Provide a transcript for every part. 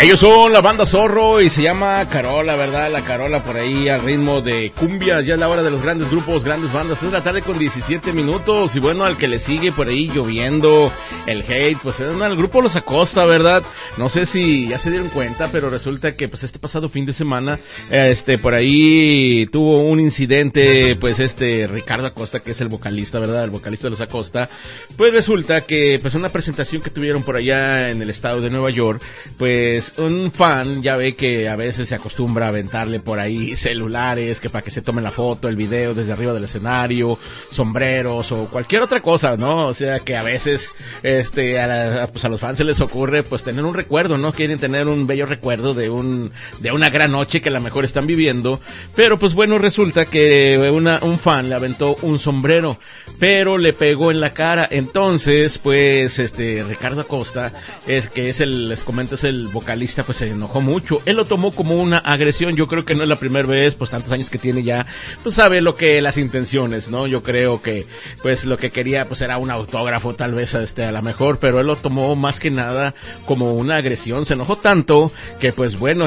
Ellos son la banda Zorro y se llama Carola, ¿verdad? La Carola por ahí al ritmo de cumbia. Ya es la hora de los grandes grupos, grandes bandas. 3 de la tarde con 17 minutos. Y bueno, al que le sigue por ahí lloviendo el hate, pues es el grupo Los Acosta, ¿verdad? No sé si ya se dieron cuenta, pero resulta que pues este pasado fin de semana, por ahí tuvo un incidente, pues Ricardo Acosta, que es el vocalista, ¿verdad? El vocalista de Los Acosta. Pues resulta que pues una presentación que tuvieron por allá en el estado de Nueva York, pues un fan ya ve que a veces se acostumbra a aventarle por ahí celulares, que para que se tome la foto, el video desde arriba del escenario, sombreros o cualquier otra cosa, ¿no? O sea que a veces, pues a los fans se les ocurre pues tener un recuerdo, ¿no? Quieren tener un bello recuerdo de una gran noche que a lo mejor están viviendo, pero pues bueno, resulta que un fan le aventó un sombrero, pero le pegó en la cara. Entonces, pues Ricardo Acosta, es el vocalista, pues se enojó mucho. Él lo tomó como una agresión. Yo creo que no es la primera vez, pues tantos años que tiene ya, pues sabe las intenciones, ¿no? Yo creo que pues lo que quería pues era un autógrafo, tal vez a lo mejor, pero él lo tomó más que nada como una agresión. Se enojó tanto que pues bueno,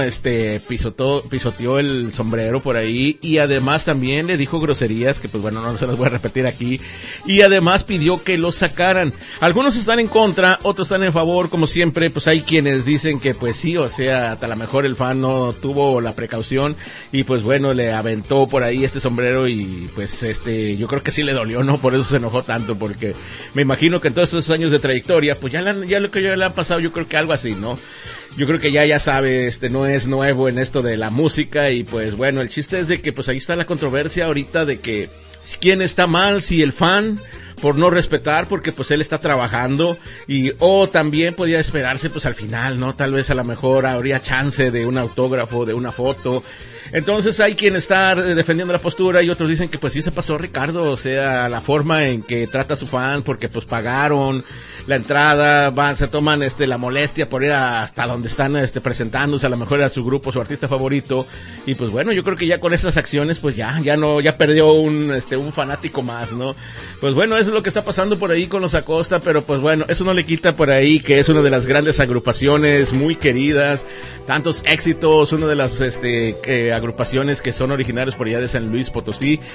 pisoteó el sombrero por ahí y además también le dijo groserías que pues bueno, no se las voy a repetir aquí, y además pidió que lo sacaran. Algunos están en contra, otros están en favor, como siempre. Pues hay quienes dicen que pues sí, o sea, hasta a lo mejor el fan no tuvo la precaución y pues bueno, le aventó por ahí sombrero y pues yo creo que sí le dolió, ¿no? Por eso se enojó tanto, porque me imagino que en todos estos años de trayectoria, pues ya lo que ya le ha pasado, yo creo que algo así, ¿no? Yo creo que ya sabe, no es nuevo en esto de la música y pues bueno, el chiste es de que pues ahí está la controversia ahorita de que quién está mal, si el fan por no respetar, porque pues él está trabajando, o también podía esperarse pues al final, ¿no? Tal vez a lo mejor habría chance de un autógrafo, de una foto. Entonces hay quien está defendiendo la postura y otros dicen que pues sí se pasó Ricardo, o sea, la forma en que trata a su fan, porque pues pagaron la entrada, se toman la molestia por ir hasta donde están presentándose, a lo mejor era su grupo, su artista favorito, y pues bueno, yo creo que ya con estas acciones pues ya perdió un fanático más, ¿no? Pues bueno, eso es lo que está pasando por ahí con Los Acosta, pero pues bueno, eso no le quita por ahí que es una de las grandes agrupaciones muy queridas, tantos éxitos, una de las agrupaciones que son originarios por allá de San Luis Potosí.